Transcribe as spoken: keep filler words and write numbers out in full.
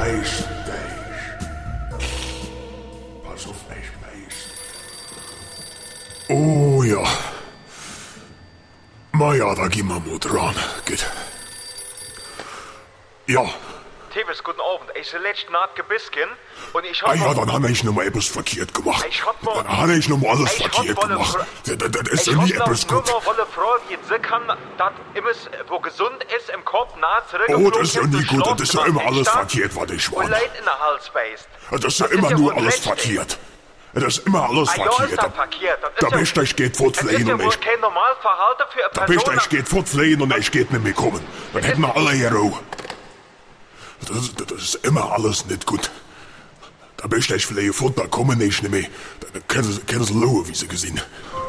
beiß dich. Pass auf, ich beiß. Oh ja. Ma ja, da gehen wir mal dran. Geht. Ja. Tevis, guten Abend. Ich bin letzte Nacht gebisken und ich hab... Ah ja, dann habe ich noch mal etwas verkehrt gemacht. Ich hab mal... Dann habe ich noch mal alles ich verkehrt hab mal gemacht. eine Das, das ist ich ja nie hab etwas nur gut. mal eine Frage, wie sie kann, dass immer, wo gesund ist, im Kopf nah Oh, das ist ja nie gut. zurückgeflogen Das ist ja immer alles verkehrt, was ich und war. Leid in der Hals beißt. Das ist ja Das immer ist ja nur wohl alles recht, verkehrt. Das ist immer alles Ah, ja, ist verkehrt. das verkehrt. Das ist Da ja- bist du, ich geht Das ist fortfliehen ja und wohl ich... kein Normalverhalten für Da eine bist du, Person. ich geht fortfliehen und ich geht nicht mehr kommen. Dann hätten wir alle hier Ruhe. Das, das ist immer alles nicht gut. Da bist du, ich fliege fort, da kommen ich nicht mehr. Da können sie, können sie schauen, wie sie gesehen.